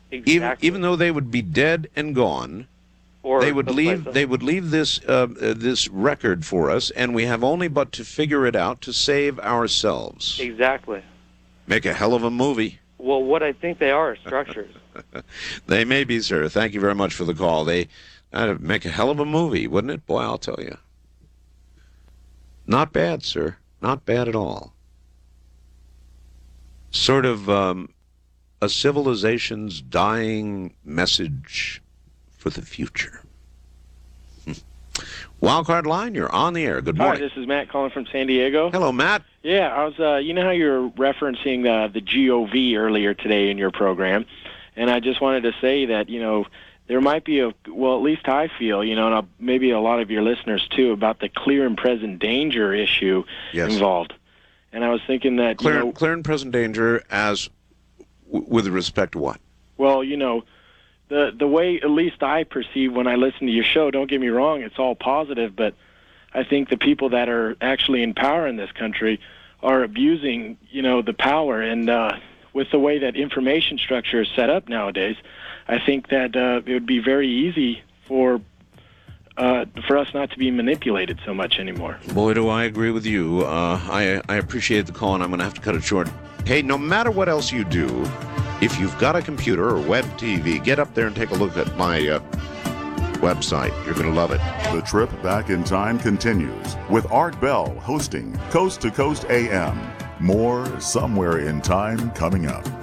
Exactly. Even though they would be dead and gone, Or they would someplace else. leave this record for us, and we have only but to figure it out to save ourselves. Exactly. Make a hell of a movie. Well, what I think they are structures. They may be, sir. Thank you very much for the call. That'd make a hell of a movie, wouldn't it? Boy, I'll tell you. Not bad, sir. Not bad at all. Sort of a civilization's dying message for the future. Wildcard Line, you're on the air. Good morning. Hi, this is Matt calling from San Diego. Hello, Matt. Yeah, I was. You know how you're referencing the GOV earlier today in your program, and I just wanted to say that there might be at least I feel, and maybe a lot of your listeners too, about the clear and present danger issue involved. And I was thinking that clear and present danger as with respect to what? Well, the way at least I perceive when I listen to your show, don't get me wrong, it's all positive, but I think the people that are actually in power in this country are abusing, the power. And with the way that information structure is set up nowadays, I think that it would be very easy for us not to be manipulated so much anymore. Boy, do I agree with you. I appreciate the call, and I'm going to have to cut it short. Hey, no matter what else you do, if you've got a computer or web TV, get up there and take a look at my website. You're going to love it. The trip back in time continues with Art Bell hosting Coast to Coast AM. More Somewhere in Time coming up.